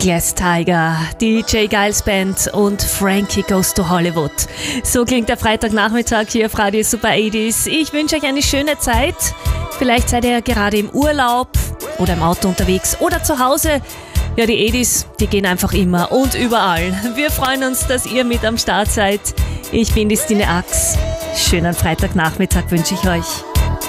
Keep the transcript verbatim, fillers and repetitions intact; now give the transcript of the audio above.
Glass Tiger, D J Giles Band und Frankie Goes to Hollywood. So klingt der Freitagnachmittag hier auf Radio Super achtziger. Ich wünsche euch eine schöne Zeit. Vielleicht seid ihr gerade im Urlaub oder im Auto unterwegs oder zu Hause. Ja, die achtziger, die gehen einfach immer und überall. Wir freuen uns, dass ihr mit am Start seid. Ich bin die Stine Ax. Schönen Freitagnachmittag wünsche ich euch.